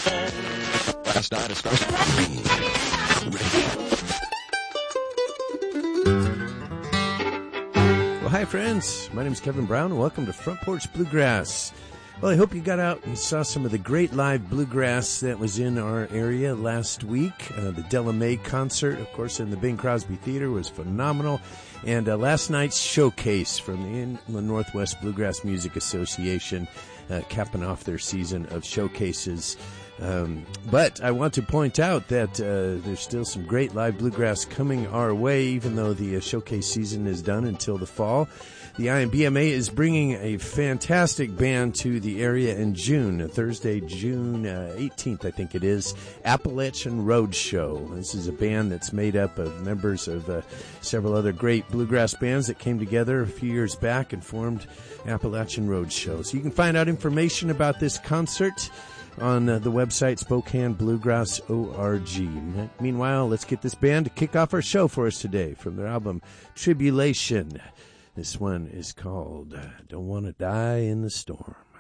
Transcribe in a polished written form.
Last night it started. Well, hi, friends. My name is Kevin Brown, and welcome to Front Porch Bluegrass. Well, I hope you got out and saw some of the great live bluegrass that was in our area last week. The Della Mae concert, of course, in the Bing Crosby Theater was phenomenal. And last night's showcase from the Inland Northwest Bluegrass Music Association, capping off their season of showcases. But I want to point out that there's still some great live bluegrass coming our way, even though the showcase season is done until the fall. The IMBMA is bringing a fantastic band to the area in June, Thursday, June 18th, I think it is, Appalachian Roadshow. This is a band that's made up of members of several other great bluegrass bands that came together a few years back and formed Appalachian Roadshow. So you can find out information about this concert on the website SpokaneBluegrass.org. Meanwhile, let's get this band to kick off our show for us today from their album Tribulation. This one is called Don't Want to Die in the Storm.